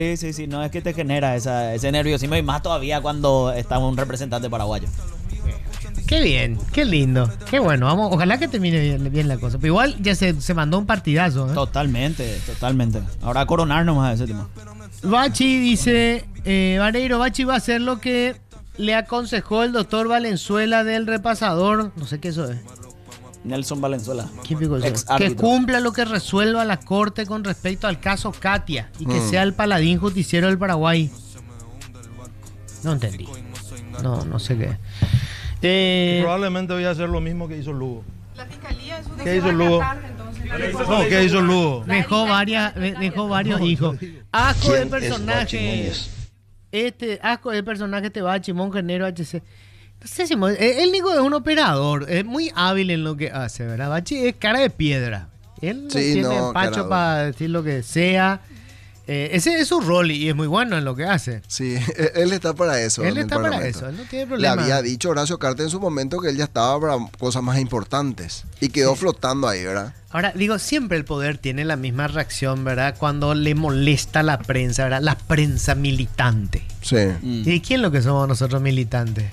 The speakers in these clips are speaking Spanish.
Sí, sí, sí, no es que te genera ese nerviosismo y más todavía cuando está un representante paraguayo. Qué bien, qué lindo, qué bueno. Vamos, ojalá que termine bien la cosa. Pero igual ya se mandó un partidazo, ¿eh? Totalmente, totalmente. Ahora a coronar nomás ese tema. Bachi dice, Vareiro, Bachi va a hacer lo que le aconsejó el doctor Valenzuela del repasador. No sé qué eso es. Nelson Valenzuela. ¿Quién pico eso? Ex Que árbitro. cumpla lo que resuelva la corte con respecto al caso Katia y que sea el paladín justiciero del Paraguay. No entendí. No sé qué. Probablemente voy a hacer lo mismo que hizo Lugo. La fiscalía es ¿Qué hizo Lugo? No, ¿qué hizo Lugo? Dejó varios hijos. Asco de personaje. Asco de personaje este Bachi, Mongenero HC. No sé si el Nico es un operador, es muy hábil en lo que hace, ¿verdad? Bachi es cara de piedra. Él no tiene empacho para decir lo que sea. Ese es su rol y es muy bueno en lo que hace. Sí, él está para eso. Él está para eso, él no tiene Le problema. había dicho Horacio Cartes en su momento que él ya estaba para cosas más importantes y quedó flotando ahí, ¿verdad? Ahora, digo, siempre el poder tiene la misma reacción, ¿verdad? Cuando le molesta la prensa, ¿verdad? La prensa militante. Sí. ¿Y quién lo que somos nosotros militantes?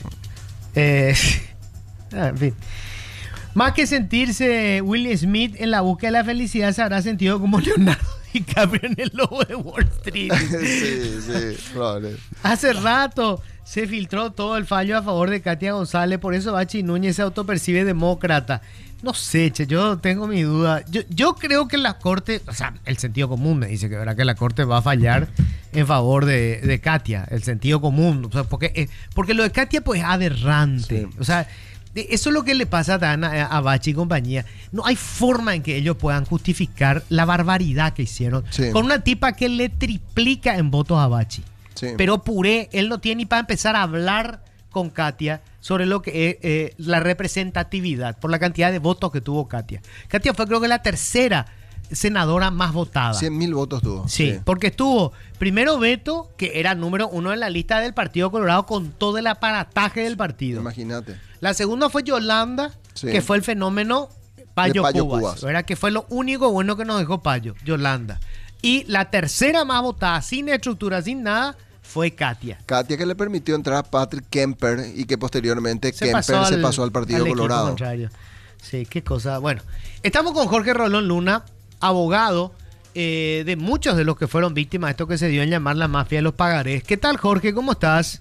En fin. Más que sentirse Will Smith en la búsqueda de la felicidad, se habrá sentido como Leonardo DiCaprio en el lobo de Wall Street. sí, probable. Hace rato se filtró todo el fallo a favor de Katia González, por eso Bachi Núñez se autopercibe demócrata. No sé, che, yo tengo mi duda. Yo creo que la corte, o sea, el sentido común me dice que, ¿verdad? Que la corte va a fallar en favor de Katia, el sentido común. O sea, porque lo de Katia pues es aberrante. Sí. O sea, eso es lo que le pasa a Bachi y compañía. No hay forma en que ellos puedan justificar la barbaridad que hicieron con una tipa que le triplica en votos a Bachi. Sí. Pero Puré, él no tiene ni para empezar a hablar con Katia sobre lo que es la representatividad, por la cantidad de votos que tuvo Katia. Katia fue creo que la tercera senadora más votada. 100.000 votos tuvo. Sí, porque estuvo primero Beto, que era número uno en la lista del Partido Colorado con todo el aparataje del partido. Imagínate. La segunda fue Yolanda, que fue el fenómeno Payo Cubas, ¿verdad? Que fue lo único bueno que nos dejó Payo, Yolanda. Y la tercera más votada, sin estructura, sin nada, fue Katia. Katia, que le permitió entrar a Patrick Kemper y que posteriormente Se Kemper se pasó al Partido equipo Colorado. contrario. Sí, qué cosa. Bueno, estamos con Jorge Rolón Luna, abogado de muchos de los que fueron víctimas de esto que se dio en llamar la mafia de los pagarés. ¿Qué tal, Jorge? ¿Cómo estás?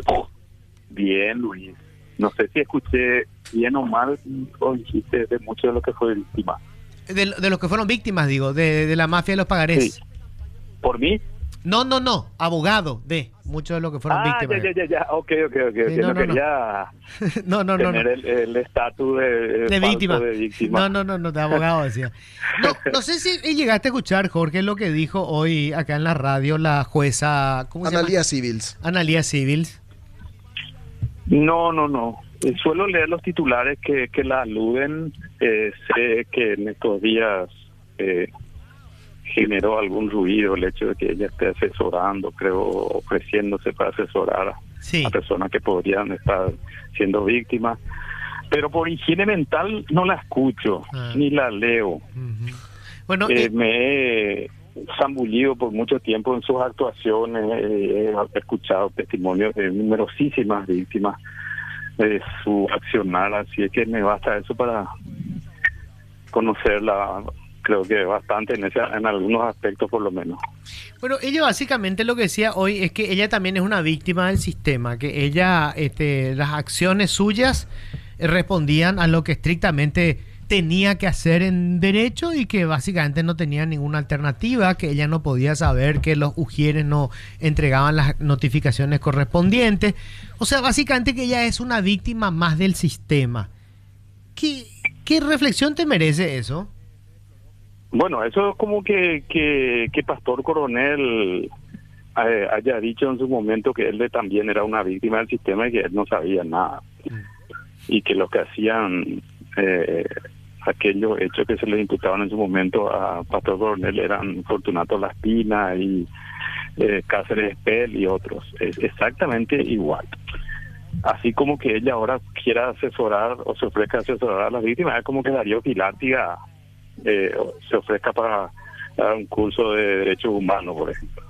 Bien, Luis. No sé si escuché bien o mal o dijiste de muchos de los que fue víctima. De los que fueron víctimas, digo, de la mafia de los pagarés. Sí. ¿Por mí? No, abogado de muchos de los que fueron víctimas. Ya, ok. Sí, no quería tener el estatus de víctima. De víctima. No, de abogado decía. No sé si llegaste a escuchar, Jorge, lo que dijo hoy acá en la radio la jueza, ¿cómo se llama? Analía Civils. Analía Civils. No. Suelo leer los titulares que la aluden. Sé que en estos días generó algún ruido el hecho de que ella esté asesorando, creo, ofreciéndose para asesorar a personas que podrían estar siendo víctimas. Pero por higiene mental no la escucho, ni la leo. Bueno, me he zambullido por mucho tiempo en sus actuaciones, he escuchado testimonios de numerosísimas víctimas de su accionar, así es que me basta eso para conocerla, creo que bastante en algunos aspectos por lo menos. Bueno, ella básicamente lo que decía hoy es que ella también es una víctima del sistema, que ella, las acciones suyas respondían a lo que estrictamente tenía que hacer en derecho y que básicamente no tenía ninguna alternativa, que ella no podía saber que los ujieres no entregaban las notificaciones correspondientes. O sea, básicamente que ella es una víctima más del sistema. ¿Qué reflexión te merece eso? Bueno, eso es como que Pastor Coronel haya dicho en su momento que él también era una víctima del sistema y que él no sabía nada. Y que lo que hacían aquellos hechos que se les imputaban en su momento a Pastor Coronel eran Fortunato Laspina y Cáceres Espel y otros. Es exactamente igual. Así como que ella ahora quiera asesorar o se ofrezca a asesorar a las víctimas, es como que Darío Pilártiga se ofrezca para dar un curso de derechos humanos, por ejemplo.